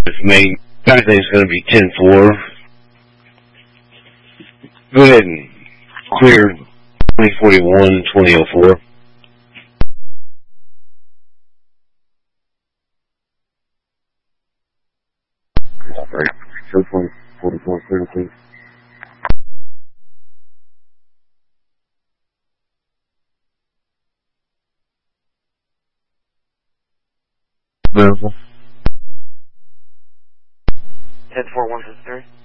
It's May. I think it's going to be 10-4. Go ahead and clear 2041, 2004. Sorry. So 2044, clear, please. Available. 10-4-1-3.